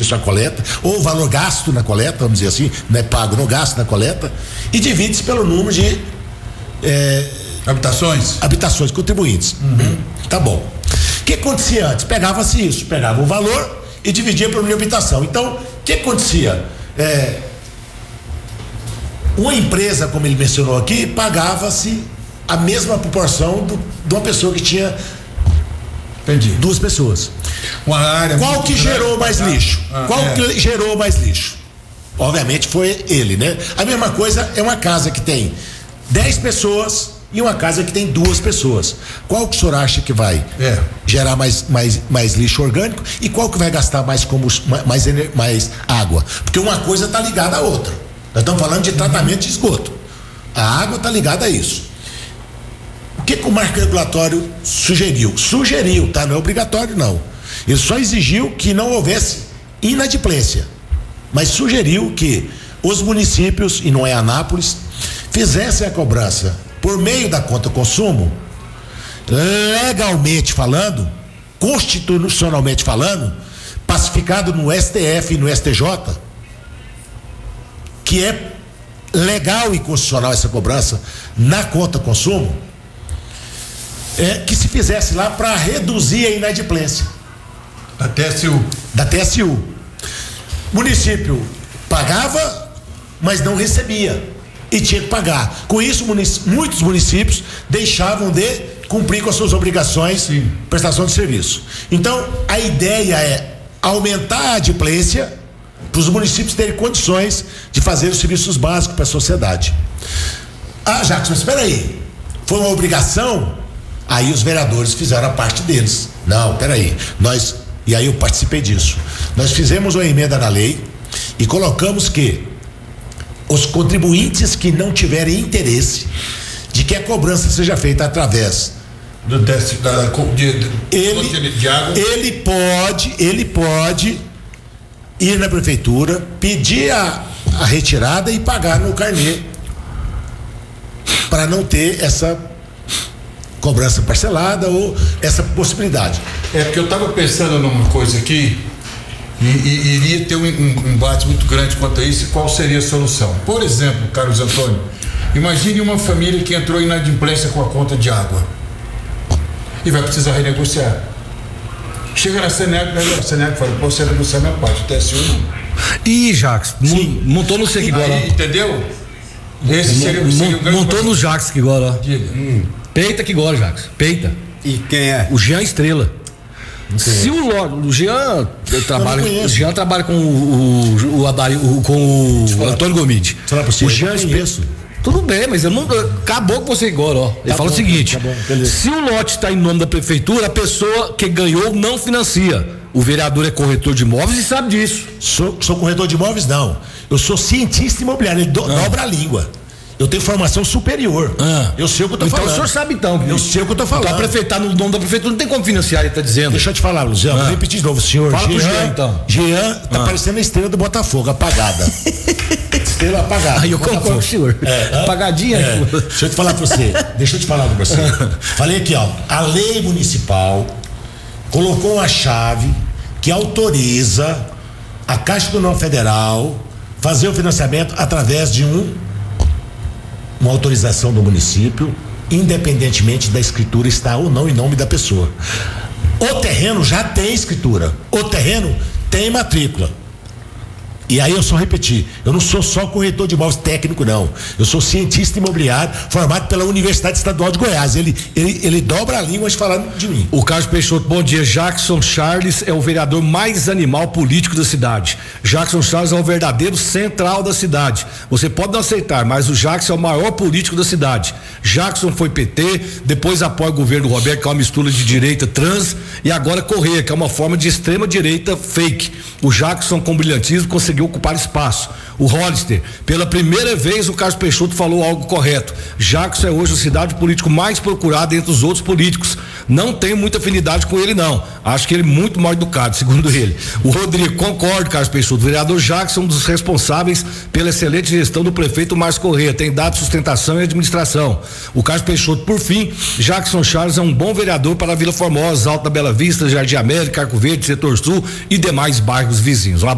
serviço à coleta, ou o valor gasto na coleta, vamos dizer assim, não é pago, não gasto na coleta, e divide-se pelo número de habitações contribuintes. Tá bom. O que acontecia antes? Pegava-se isso, pegava o valor e dividia pelo número de habitação. Então, o que acontecia? Uma empresa, como ele mencionou aqui, pagava-se a mesma proporção de uma pessoa que tinha duas pessoas. Uma área. Qual que gerou mais lixo? Que gerou mais lixo? Obviamente foi ele, né? A mesma coisa é uma casa que tem 10 pessoas e uma casa que tem 2 pessoas. Qual que o senhor acha que vai gerar mais lixo orgânico e qual que vai gastar mais mais água? Porque uma coisa está ligada à outra. Nós estamos falando de tratamento de esgoto. A água está ligada a isso. O que o marco regulatório sugeriu? Sugeriu, tá? Não é obrigatório, não. Ele só exigiu que não houvesse inadimplência, mas sugeriu que os municípios, e não é Anápolis, fizessem a cobrança por meio da conta consumo, legalmente falando, constitucionalmente falando, pacificado no STF e no STJ, que é legal e constitucional essa cobrança na conta consumo, que se fizesse lá para reduzir a inadimplência. Da TSU. O município pagava, mas não recebia e tinha que pagar. Com isso, muitos municípios deixavam de cumprir com as suas obrigações de prestação de serviço. Então, a ideia é aumentar a adimplência para os municípios terem condições de fazer os serviços básicos para a sociedade. Jackson, mas espera aí, foi uma obrigação? Aí os vereadores fizeram a parte deles. Não, espera aí, e aí eu participei disso. Nós fizemos uma emenda na lei e colocamos que os contribuintes que não tiverem interesse de que a cobrança seja feita através do teste de água, ele pode ir na prefeitura, pedir a retirada e pagar no carnê para não ter essa cobrança parcelada ou essa possibilidade. Porque eu estava pensando numa coisa aqui e iria ter um embate muito grande quanto a isso. E qual seria a solução? Por exemplo, Carlos Antônio, imagine uma família que entrou em inadimplência com a conta de água e vai precisar renegociar. Chega na Senec, a Senec fala: posso renegociar minha parte, TSU não. Ih, Jacques, montou no seco agora. Entendeu? Esse seria o grande. Montou no Jacques aqui agora, ó. Peita aqui agora, Jacques. Peita. E quem é? O Jean Estrela. Se o Jean trabalha com o Antônio Gomide. O Jean Estrela. Tudo bem, mas eu não. Acabou com você agora, ó. Ele fala o seguinte: se o lote está em nome da prefeitura, a pessoa que ganhou não financia. O vereador é corretor de imóveis e sabe disso. Sou corretor de imóveis, não. Eu sou cientista imobiliário, ele dobra a língua. Eu tenho formação superior. Eu sei o que eu tô falando. Então o senhor sabe então. Eu sei o que eu tô falando. Então a prefeitura, no nome da prefeitura, não tem como financiar, ele tá dizendo. Deixa eu te falar, Luciano, vou repetir de novo, senhor. Fala pro Jean, então. Jean tá parecendo a estrela do Botafogo, apagada. Estrela apagada. Aí eu concordo com o senhor. Apagadinha. Deixa eu te falar pra você. Falei aqui, ó. A lei municipal colocou uma chave que autoriza a Caixa Econômica Federal fazer o financiamento através de uma autorização do município, independentemente da escritura estar ou não em nome da pessoa. O terreno já tem escritura, o terreno tem matrícula. E aí eu só repetir, eu não sou só corretor de imóveis técnico, não. Eu sou cientista imobiliário formado pela Universidade Estadual de Goiás. Ele dobra a língua de falar de mim. O Carlos Peixoto, bom dia. Jackson Charles é o vereador mais animal político da cidade. Jackson Charles é o verdadeiro central da cidade. Você pode não aceitar, mas o Jackson é o maior político da cidade. Jackson foi PT, depois apoia o governo do Roberto, que é uma mistura de direita trans, e agora Correia, que é uma forma de extrema direita fake. O Jackson, com brilhantismo, conseguiu ocupar espaço. O Hollister, pela primeira vez o Carlos Peixoto falou algo correto. Jackson é hoje a cidade político mais procurada entre os outros políticos. Não tenho muita afinidade com ele, não. Acho que ele é muito mal educado, segundo ele. O Rodrigo, concordo, Carlos Peixoto. O vereador Jackson é um dos responsáveis pela excelente gestão do prefeito Márcio Correia. Tem dado sustentação e administração. O Carlos Peixoto, por fim, Jackson Charles é um bom vereador para a Vila Formosa, Alta da Bela Vista, Jardim América, Arco Verde, Setor Sul e demais bairros vizinhos.